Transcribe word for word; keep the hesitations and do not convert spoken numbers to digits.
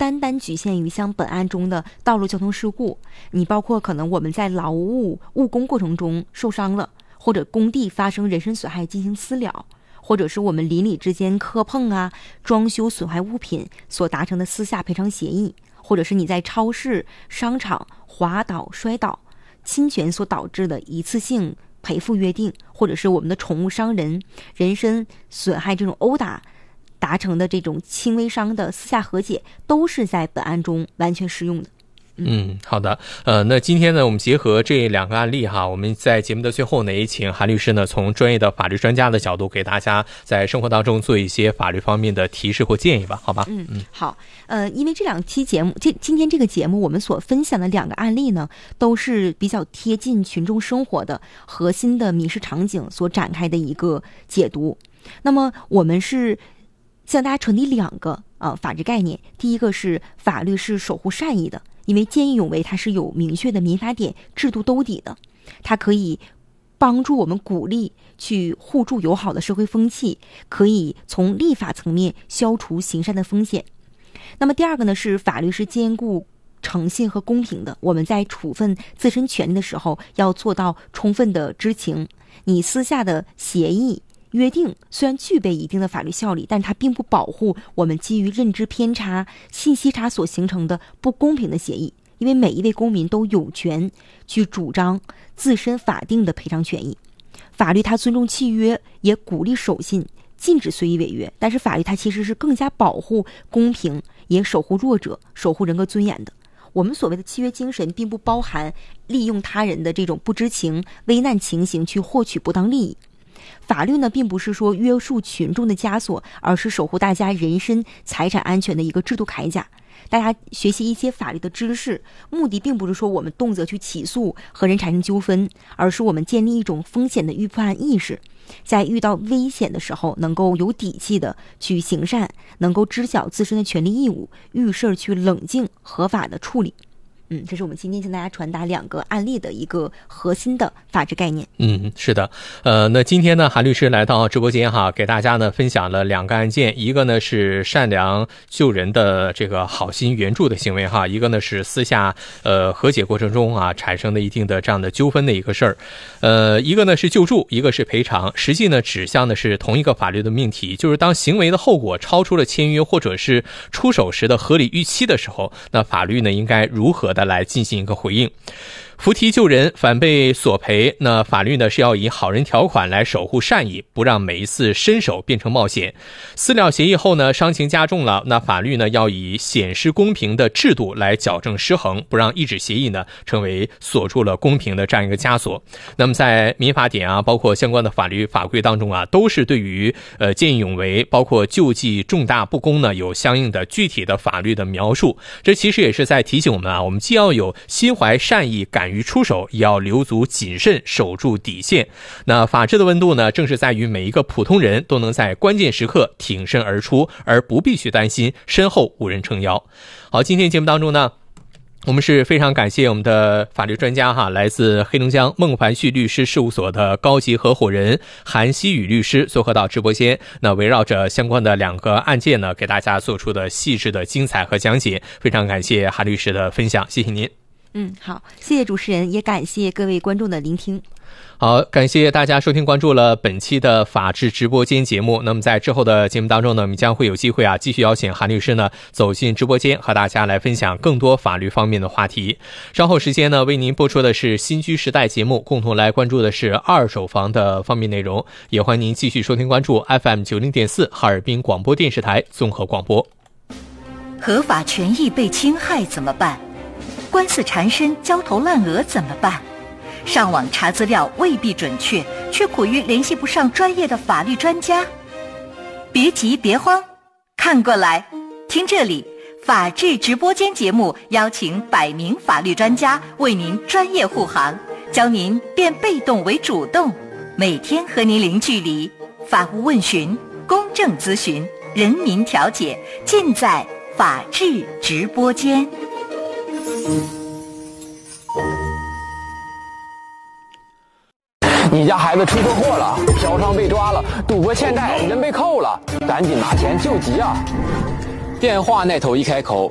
单单局限于像本案中的道路交通事故，你包括可能我们在劳务务工过程中受伤了，或者工地发生人身损害进行私了，或者是我们邻里之间磕碰啊、装修损坏物品所达成的私下赔偿协议，或者是你在超市、商场滑倒、摔倒、侵权所导致的一次性赔付约定，或者是我们的宠物伤人、人身损害这种殴打达成的这种轻微伤的私下和解，都是在本案中完全适用的。 嗯，好的。呃，那今天呢，我们结合这两个案例哈，我们在节目的最后呢，也请韩律师呢，从专业的法律专家的角度，给大家在生活当中做一些法律方面的提示或建议吧，好吧？ 嗯嗯，好。呃，因为这两期节目，这今天这个节目我们所分享的两个案例呢，都是比较贴近群众生活的核心的民事场景所展开的一个解读。那么我们是向大家传递两个呃法治概念，第一个是法律是守护善意的。因为见义勇为它是有明确的民法典制度兜底的，它可以帮助我们鼓励去互助友好的社会风气，可以从立法层面消除行善的风险。那么第二个呢，是法律是兼顾诚信和公平的，我们在处分自身权利的时候要做到充分的知情。你私下的协议约定虽然具备一定的法律效力，但它并不保护我们基于认知偏差、信息差所形成的不公平的协议，因为每一位公民都有权去主张自身法定的赔偿权益。法律它尊重契约，也鼓励守信，禁止随意违约，但是法律它其实是更加保护公平，也守护弱者，守护人格尊严的。我们所谓的契约精神并不包含利用他人的这种不知情、危难情形去获取不当利益。法律呢，并不是说约束群众的枷锁，而是守护大家人身财产安全的一个制度铠甲。大家学习一些法律的知识，目的并不是说我们动辄去起诉和人产生纠纷，而是我们建立一种风险的预判意识，在遇到危险的时候能够有底气的去行善，能够知晓自身的权利义务，遇事去冷静合法的处理。嗯，这是我们今天向大家传达两个案例的一个核心的法治概念。 嗯，是的。呃，那今天呢，韩律师来到直播间哈，给大家呢分享了两个案件，一个呢是善良救人的这个好心援助的行为哈，一个呢是私下呃和解过程中啊产生的一定的这样的纠纷的一个事儿。呃，一个呢是救助，一个是赔偿，实际呢指向的是同一个法律的命题，就是当行为的后果超出了签约或者是出手时的合理预期的时候，那法律呢应该如何的来进行一个回应。扶提救人，反被索赔，那法律呢是要以好人条款来守护善意，不让每一次伸手变成冒险。私了协议后呢，伤情加重了，那法律呢要以显示公平的制度来矫正失衡，不让一纸协议呢成为锁住了公平的这样一个枷锁。那么在民法典啊，包括相关的法律法规当中啊，都是对于呃见义勇为，包括救济重大不公呢，有相应的具体的法律的描述。这其实也是在提醒我们啊，我们既要有心怀善意，敢于出手，也要留足谨慎，守住底线。那法治的温度呢，正是在于每一个普通人都能在关键时刻挺身而出，而不必去担心身后无人撑腰。好，今天节目当中呢，我们是非常感谢我们的法律专家哈，来自黑龙江孟凡旭律师事务所的高级合伙人韩希宇律师做客到直播间。那围绕着相关的两个案件呢，给大家做出的细致的精彩和讲解，非常感谢韩律师的分享，谢谢您。 嗯，好，谢谢主持人，也感谢各位观众的聆听。 好，感谢大家收听关注了本期的法治直播间节目。那么在之后的节目当中呢，我们将会有机会啊，继续邀请韩律师呢走进直播间，和大家来分享更多法律方面的话题。稍后时间呢，为您播出的是新居时代节目，共同来关注的是二手房的方面内容。也欢迎您继续收听关注 F M 九十点四 哈尔滨广播电视台综合广播。 合法权益被侵害怎么办？官司缠身，焦头烂额怎么办？上网查资料未必准确，却苦于联系不上专业的法律专家。别急别慌，看过来，听这里，法治直播间节目邀请百名法律专家为您专业护航，教您变被动为主动，每天和您零距离，法务问询、公正咨询、人民调解，尽在法治直播间。 你家孩子出车祸了，嫖娼被抓了，赌博欠贷，人被扣了，赶紧拿钱救急啊！电话那头一开口，